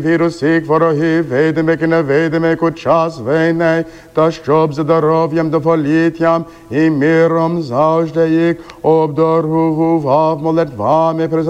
Від усіх ворогів, видимих і невидимих у час війни, та щоб здоров'ям, довголіттям і миром завжди їх обдарував молитвами